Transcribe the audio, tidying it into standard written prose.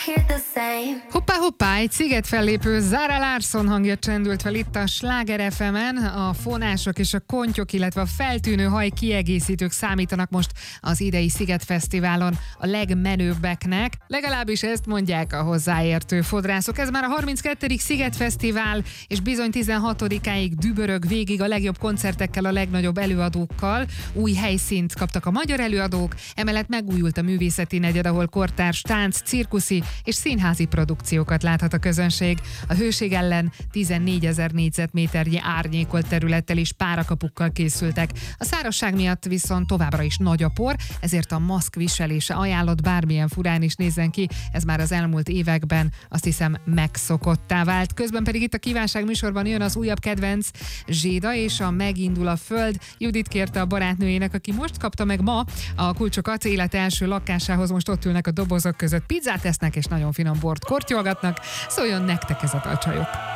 Hoppá, hoppá, egy sziget fellépő Zara Larsson hangja csendült fel itt a Sláger FM-en. A fonások és a kontyok, illetve a feltűnő haj kiegészítők számítanak most az idei Szigetfesztiválon a legmenőbbeknek. Legalábbis ezt mondják a hozzáértő fodrászok. Ez már a 32. Szigetfesztivál, és bizony 16-áig dübörög végig a legjobb koncertekkel, a legnagyobb előadókkal. Új helyszínt kaptak a magyar előadók, emellett megújult a művészeti negyed, ahol kortárs tánc, cirkuszi és színházi produkciókat láthat a közönség. A hőség ellen 14 000 négyzetméternyi árnyékolt területtel és párakapukkal készültek. A szárazság miatt viszont továbbra is nagy a por, ezért a maszk viselése ajánlott, bármilyen furán is nézzen ki. Ez már az elmúlt években azt hiszem megszokottá vált. Közben pedig itt a Kívánság műsorban jön az újabb kedvenc, Zséda és a Megindul a Föld. Judit kérte a barátnőjének, aki most kapta meg ma a kulcsokat élet első lakásához, most ott ülnek a dobozok között, pizzát esznek és nagyon finom bort kortyolgatnak. Szóljon nektek ez a dal, csajok!